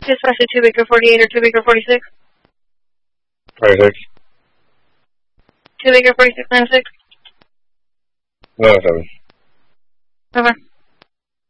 Especially 2 Baker 48 or 2 Baker 46? 46. 2 Baker 46 96? 97. Over.